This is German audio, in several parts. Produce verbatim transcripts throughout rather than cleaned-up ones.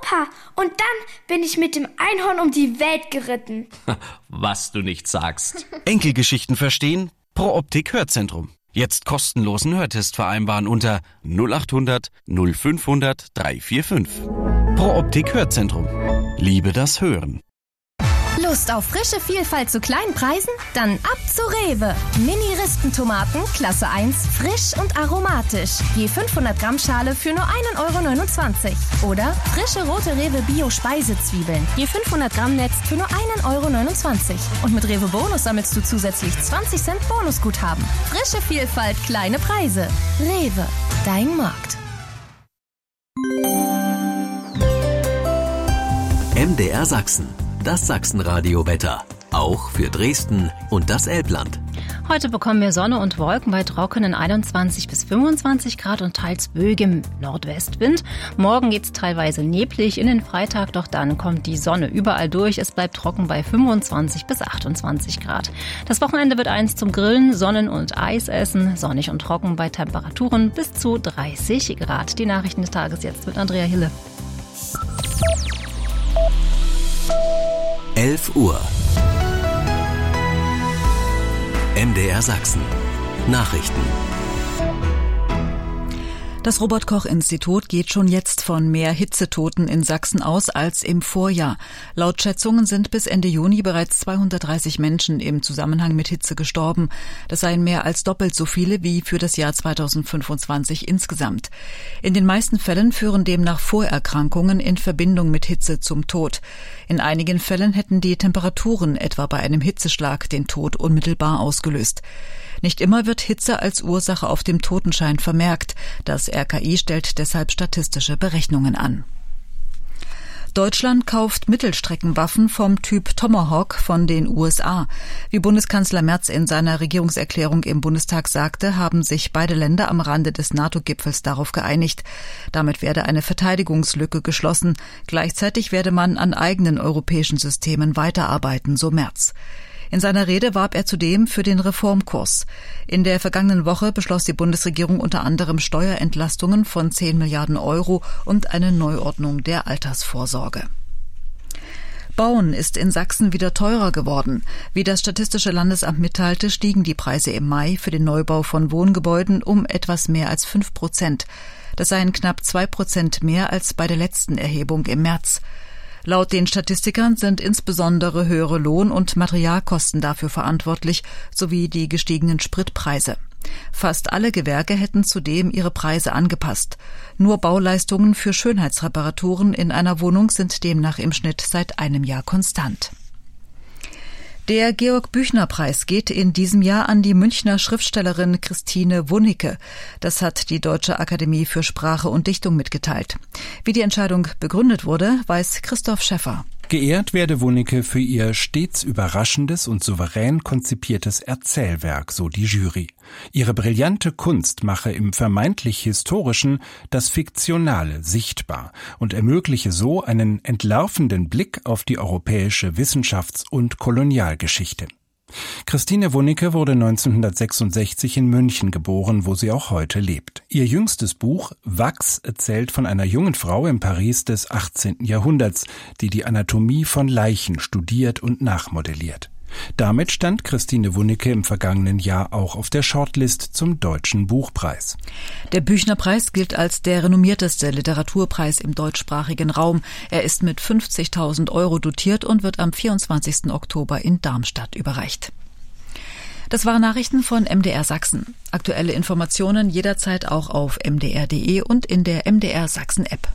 Opa. Und dann bin ich mit dem Einhorn um die Welt geritten. Was du nicht sagst. Enkelgeschichten verstehen? Pro Optik Hörzentrum. Jetzt kostenlosen Hörtest vereinbaren unter null acht hundert null fünfhundert dreihundertfünfundvierzig. Pro Optik Hörzentrum. Liebe das Hören. Lust auf frische Vielfalt zu kleinen Preisen? Dann ab zu Rewe. Mini-Rispentomaten, Klasse eins, frisch und aromatisch. Je fünfhundert Gramm Schale für nur ein Euro neunundzwanzig. Oder frische rote Rewe Bio-Speisezwiebeln. Je fünfhundert Gramm Netz für nur ein Euro neunundzwanzig. Und mit Rewe Bonus sammelst du zusätzlich zwanzig Cent Bonusguthaben. Frische Vielfalt, kleine Preise. Rewe, dein Markt. M D R Sachsen. Das Sachsenradio-Wetter. Auch für Dresden und das Elbland. Heute bekommen wir Sonne und Wolken bei trockenen einundzwanzig bis fünfundzwanzig Grad und teils böigem Nordwestwind. Morgen geht's teilweise neblig in den Freitag, doch dann kommt die Sonne überall durch. Es bleibt trocken bei fünfundzwanzig bis achtundzwanzig Grad. Das Wochenende wird eins zum Grillen, Sonnen- und Eisessen. Sonnig und trocken bei Temperaturen bis zu dreißig Grad. Die Nachrichten des Tages jetzt mit Andrea Hille. elf Uhr. M D R Sachsen. Nachrichten. Das Robert-Koch-Institut geht schon jetzt von mehr Hitzetoten in Sachsen aus als im Vorjahr. Laut Schätzungen sind bis Ende Juni bereits zweihundertdreißig Menschen im Zusammenhang mit Hitze gestorben. Das seien mehr als doppelt so viele wie für das Jahr zweitausendfünfundzwanzig insgesamt. In den meisten Fällen führen demnach Vorerkrankungen in Verbindung mit Hitze zum Tod. In einigen Fällen hätten die Temperaturen etwa bei einem Hitzeschlag den Tod unmittelbar ausgelöst. Nicht immer wird Hitze als Ursache auf dem Totenschein vermerkt. Das R K I stellt deshalb statistische Berechnungen an. Deutschland kauft Mittelstreckenwaffen vom Typ Tomahawk von den U S A. Wie Bundeskanzler Merz in seiner Regierungserklärung im Bundestag sagte, haben sich beide Länder am Rande des NATO-Gipfels darauf geeinigt. Damit werde eine Verteidigungslücke geschlossen. Gleichzeitig werde man an eigenen europäischen Systemen weiterarbeiten, so Merz. In seiner Rede warb er zudem für den Reformkurs. In der vergangenen Woche beschloss die Bundesregierung unter anderem Steuerentlastungen von zehn Milliarden Euro und eine Neuordnung der Altersvorsorge. Bauen ist in Sachsen wieder teurer geworden. Wie das Statistische Landesamt mitteilte, stiegen die Preise im Mai für den Neubau von Wohngebäuden um etwas mehr als fünf Prozent. Das seien knapp zwei Prozent mehr als bei der letzten Erhebung im März. Laut den Statistikern sind insbesondere höhere Lohn- und Materialkosten dafür verantwortlich, sowie die gestiegenen Spritpreise. Fast alle Gewerke hätten zudem ihre Preise angepasst. Nur Bauleistungen für Schönheitsreparaturen in einer Wohnung sind demnach im Schnitt seit einem Jahr konstant. Der Georg-Büchner-Preis geht in diesem Jahr an die Münchner Schriftstellerin Christine Wunicke. Das hat die Deutsche Akademie für Sprache und Dichtung mitgeteilt. Wie die Entscheidung begründet wurde, weiß Christoph Schäffer. Geehrt werde Wunicke für ihr stets überraschendes und souverän konzipiertes Erzählwerk, so die Jury. Ihre brillante Kunst mache im vermeintlich Historischen das Fiktionale sichtbar und ermögliche so einen entlarvenden Blick auf die europäische Wissenschafts- und Kolonialgeschichte. Christine Wunicke wurde neunzehnhundertsechsundsechzig in München geboren, wo sie auch heute lebt. Ihr jüngstes Buch Wachs erzählt von einer jungen Frau im Paris des achtzehnten Jahrhunderts, die die Anatomie von Leichen studiert und nachmodelliert. Damit stand Christine Wunicke im vergangenen Jahr auch auf der Shortlist zum Deutschen Buchpreis. Der Büchner-Preis gilt als der renommierteste Literaturpreis im deutschsprachigen Raum. Er ist mit fünfzigtausend Euro dotiert und wird am vierundzwanzigsten Oktober in Darmstadt überreicht. Das waren Nachrichten von M D R Sachsen. Aktuelle Informationen jederzeit auch auf m d r punkt d e und in der M D R Sachsen App.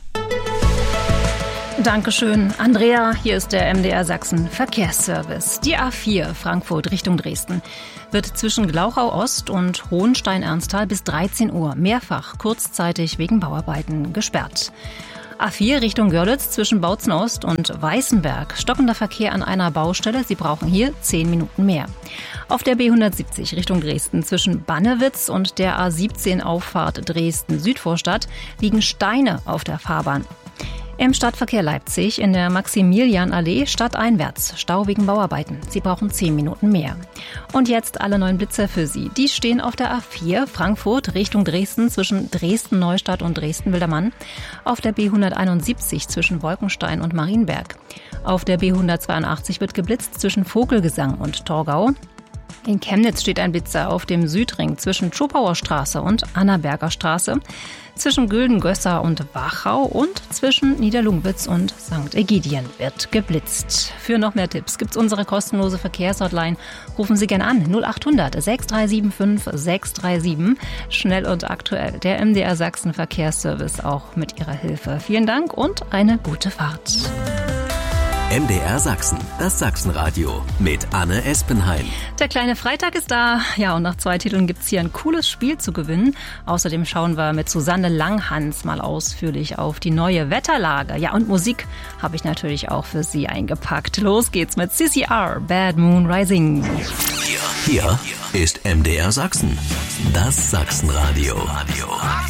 Dankeschön, Andrea. Hier ist der M D R Sachsen Verkehrsservice. Die A vier Frankfurt Richtung Dresden wird zwischen Glauchau Ost und Hohenstein-Ernsthal bis dreizehn Uhr mehrfach kurzzeitig wegen Bauarbeiten gesperrt. A vier Richtung Görlitz zwischen Bautzen Ost und Weißenberg. Stockender Verkehr an einer Baustelle. Sie brauchen hier zehn Minuten mehr. Auf der B hundertsiebzig Richtung Dresden zwischen Bannewitz und der A siebzehn Auffahrt Dresden-Südvorstadt liegen Steine auf der Fahrbahn. Im Stadtverkehr Leipzig in der Maximilianallee stadteinwärts. Stau wegen Bauarbeiten. Sie brauchen zehn Minuten mehr. Und jetzt alle neuen Blitzer für Sie. Die stehen auf der A vier Frankfurt Richtung Dresden zwischen Dresden-Neustadt und Dresden-Wildermann. Auf der B hunderteinundsiebzig zwischen Wolkenstein und Marienberg. Auf der B hundertzweiundachtzig wird geblitzt zwischen Vogelgesang und Torgau. In Chemnitz steht ein Blitzer auf dem Südring zwischen Schopauer Straße und Annaberger Straße, zwischen Güldengösser und Wachau und zwischen Niederlungwitz und Sankt Ägidien wird geblitzt. Für noch mehr Tipps gibt's unsere kostenlose Verkehrshotline. Rufen Sie gerne an null acht hundert sechs drei sieben fünf sechs drei sieben. Schnell und aktuell der M D R Sachsen Verkehrsservice auch mit Ihrer Hilfe. Vielen Dank und eine gute Fahrt. M D R Sachsen, das Sachsenradio mit Anne Espenheim. Der kleine Freitag ist da. Ja, und nach zwei Titeln gibt's hier ein cooles Spiel zu gewinnen. Außerdem schauen wir mit Susanne Langhans mal ausführlich auf die neue Wetterlage. Ja, und Musik habe ich natürlich auch für Sie eingepackt. Los geht's mit C C R, Bad Moon Rising. Hier, hier ist M D R Sachsen, das Sachsenradio.